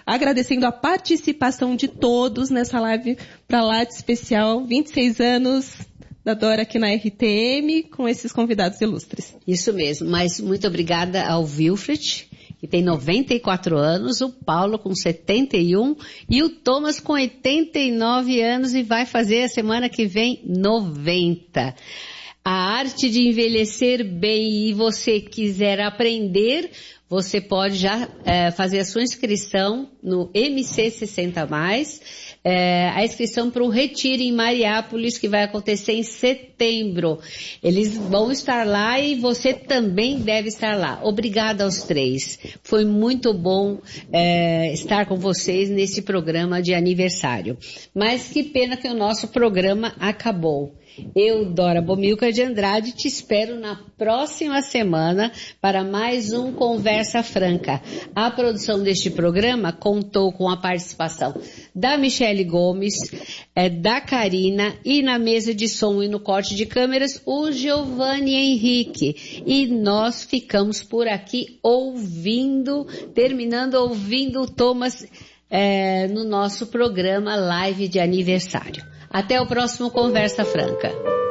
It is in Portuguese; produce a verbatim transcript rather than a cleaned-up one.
agradecendo a participação de todos nessa live para lá de especial, vinte e seis anos da Dora aqui na R T M, com esses convidados ilustres. Isso mesmo, mas muito obrigada ao Wilfred, que tem noventa e quatro anos, o Paulo com setenta e um e o Thomas com oitenta e nove anos e vai fazer a semana que vem noventa. A arte de envelhecer bem, e você quiser aprender, você pode já é, fazer a sua inscrição no M C sessenta mais, é, a inscrição para o Retiro em Mariápolis, que vai acontecer em setembro. Eles vão estar lá e você também deve estar lá. Obrigada aos três. Foi muito bom é, estar com vocês nesse programa de aniversário. Mas que pena que o nosso programa acabou. Eu, Dora Bomilcar de Andrade, te espero na próxima semana para mais um Conversa Franca. A produção deste programa contou com a participação da Michele Gomes, é, da Karina e na mesa de som e no corte de câmeras o Giovanni Henrique. E nós ficamos por aqui ouvindo, terminando ouvindo o Thomas é, no nosso programa live de aniversário. Até o próximo Conversa Franca.